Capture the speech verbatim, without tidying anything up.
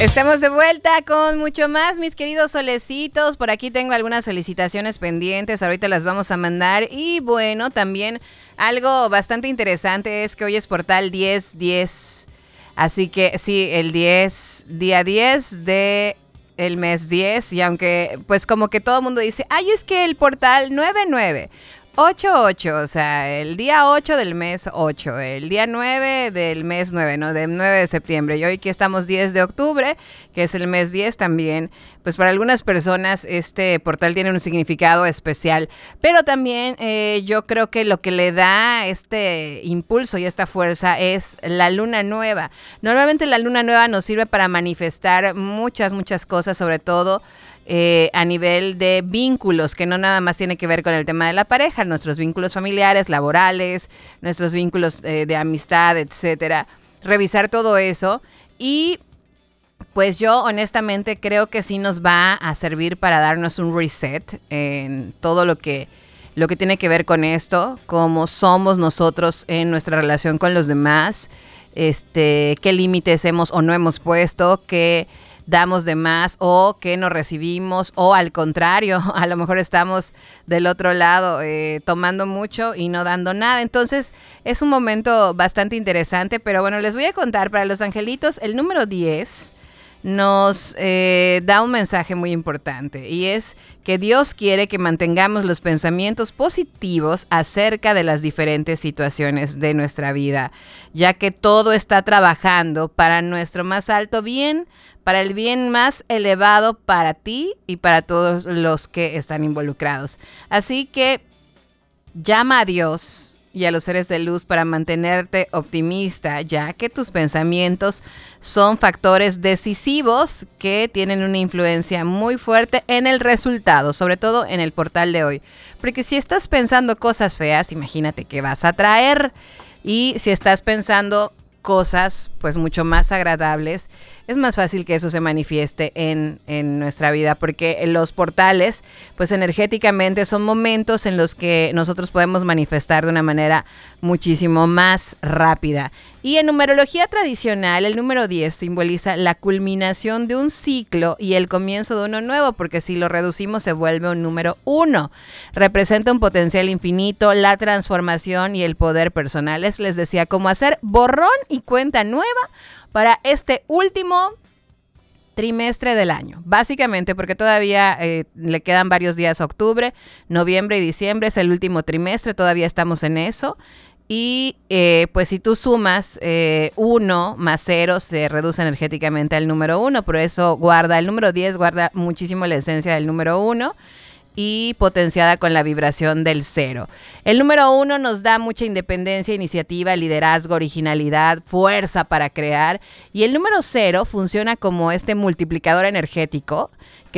Estamos de vuelta con mucho más, mis queridos solecitos. Por aquí tengo algunas felicitaciones pendientes, ahorita las vamos a mandar. Y bueno, también algo bastante interesante es que hoy es portal diez diez. Así que sí, el diez, día diez de el mes diez. Y aunque pues como que todo el mundo dice, ay, es que el portal nueve nueve. ocho ocho, o sea, el día ocho del mes ocho, el día nueve del mes nueve, ¿no? Del nueve de septiembre. Y hoy que estamos diez de octubre, que es el mes diez también, pues para algunas personas este portal tiene un significado especial. Pero también eh, yo creo que lo que le da este impulso y esta fuerza es la luna nueva. Normalmente la luna nueva nos sirve para manifestar muchas, muchas cosas, sobre todo Eh, a nivel de vínculos, que no nada más tiene que ver con el tema de la pareja, nuestros vínculos familiares, laborales, nuestros vínculos eh, de amistad, etcétera. Revisar todo eso y pues yo honestamente creo que sí nos va a servir para darnos un reset en todo lo que, lo que tiene que ver con esto, cómo somos nosotros en nuestra relación con los demás, este, qué límites hemos o no hemos puesto, qué damos de más o que no recibimos, o al contrario, a lo mejor estamos del otro lado eh, tomando mucho y no dando nada. Entonces es un momento bastante interesante, pero bueno, les voy a contar para los angelitos, el número diez nos eh, da un mensaje muy importante y es que Dios quiere que mantengamos los pensamientos positivos acerca de las diferentes situaciones de nuestra vida, ya que todo está trabajando para nuestro más alto bien, para el bien más elevado para ti y para todos los que están involucrados. Así que llama a Dios y a los seres de luz para mantenerte optimista, ya que tus pensamientos son factores decisivos que tienen una influencia muy fuerte en el resultado, sobre todo en el portal de hoy. Porque si estás pensando cosas feas, imagínate que vas a traer. Y si estás pensando cosas pues mucho más agradables, es más fácil que eso se manifieste en, en nuestra vida, porque los portales pues energéticamente son momentos en los que nosotros podemos manifestar de una manera muchísimo más rápida. Y en numerología tradicional, el número diez simboliza la culminación de un ciclo y el comienzo de uno nuevo, porque si lo reducimos se vuelve un número uno. Representa un potencial infinito, la transformación y el poder personal. Es, les decía, como hacer borrón y cuenta nueva para este último trimestre del año, básicamente porque todavía eh, le quedan varios días a octubre, noviembre y diciembre es el último trimestre, todavía estamos en eso. Y eh, pues si tú sumas eh, uno más cero, se reduce energéticamente al número uno, por eso guarda el número diez, guarda muchísimo la esencia del número uno y potenciada con la vibración del cero. El número uno nos da mucha independencia, iniciativa, liderazgo, originalidad, fuerza para crear. Y el número cero funciona como este multiplicador energético que